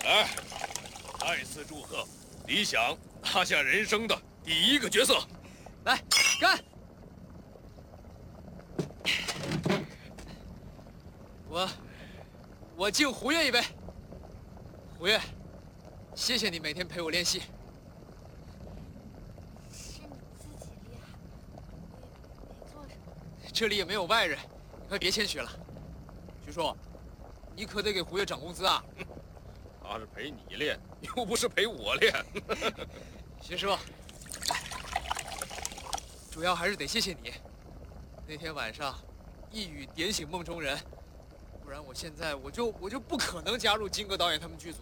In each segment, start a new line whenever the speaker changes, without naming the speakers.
来，再次祝贺李想拿下人生的第一个角色。
来，干！我敬胡越一杯。胡越，谢谢你每天陪我练习。
是你自己厉害，我也没做什么。
这里也没有外人，你快别谦虚了。徐叔，你可得给胡越涨工资啊！
他是陪你练，又不是陪我练。
徐叔，主要还是得谢谢你。那天晚上，一语点醒梦中人，不然我现在我就不可能加入金戈导演他们剧组。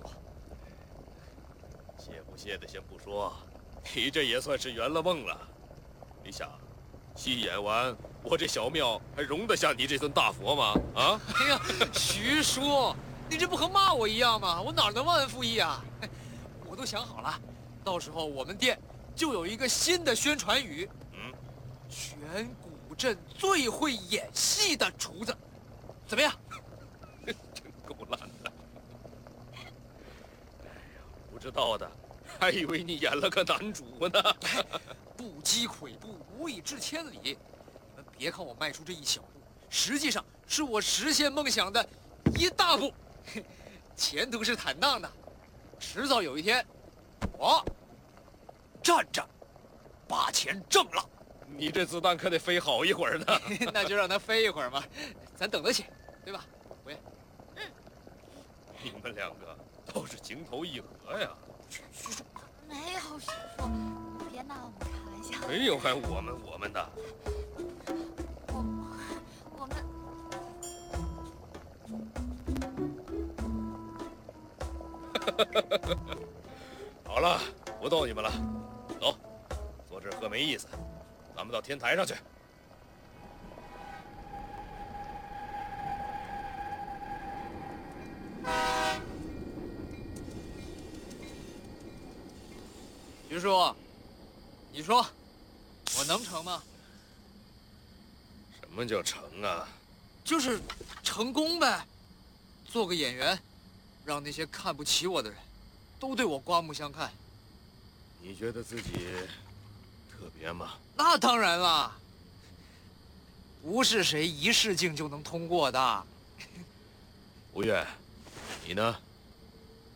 谢不谢的先不说，你这也算是圆了梦了。李想，戏演完，我这小庙还容得下你这尊大佛吗？啊！
哎呀，徐叔，你这不和骂我一样吗？我哪能忘恩负义啊？我都想好了，到时候我们店就有一个新的宣传语，全古镇最会演戏的厨子，怎么样？
真够烂的。哎呀，不知道的，还以为你演了个男主呢。
不积跬步，无以至千里。你们别看我迈出这一小步，实际上是我实现梦想的一大步。前途是坦荡的，迟早有一天，我站着把钱挣了。
你这子弹可得飞好一会儿呢。
那就让它飞一会儿嘛，咱等得起，对吧，胡爷？
你们两个倒是情投意合呀。
徐叔，没有徐叔，你别拿我们开玩笑。
没有还我们的。
我们。
好了，不逗你们了，走，坐这儿喝没意思，咱们到天台上去。
徐叔，你说我能成吗？
什么叫成啊？
就是成功呗，做个演员，让那些看不起我的人，都对我刮目相看。
你觉得自己特别吗？
那当然了，不是谁一试镜就能通过的。
吴越，你呢？